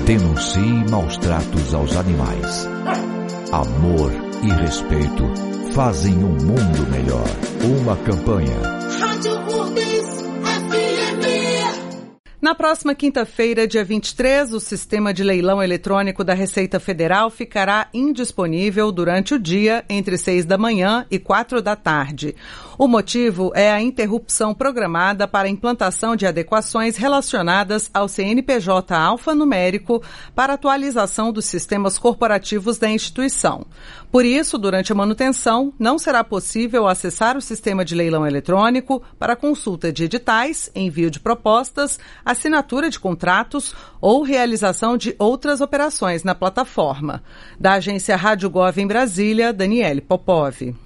Denuncie maus-tratos aos animais. Amor e respeito fazem um mundo melhor. Uma campanha. Rádio Lourdes FM. Na próxima quinta-feira, dia 23, o sistema de leilão eletrônico da Receita Federal ficará indisponível durante o dia entre 6 da manhã e 4 da tarde. O motivo é a interrupção programada para a implantação de adequações relacionadas ao CNPJ alfanumérico para atualização dos sistemas corporativos da instituição. Por isso, durante a manutenção, não será possível acessar o sistema de leilão eletrônico para consulta de editais, envio de propostas, assinatura de contratos ou realização de outras operações na plataforma. Da agência Rádio Gov em Brasília, Daniele Popov.